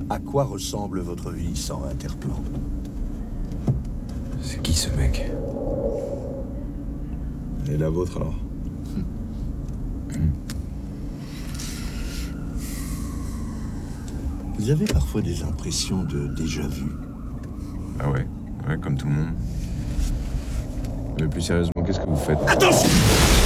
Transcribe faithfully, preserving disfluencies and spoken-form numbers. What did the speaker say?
À quoi ressemble votre vie sans Interplan? C'est qui ce mec? Et la vôtre alors? Vous avez parfois des impressions de déjà-vu? Ah ouais, ouais, comme tout le monde. Mais plus sérieusement, qu'est-ce que vous faites? Attention!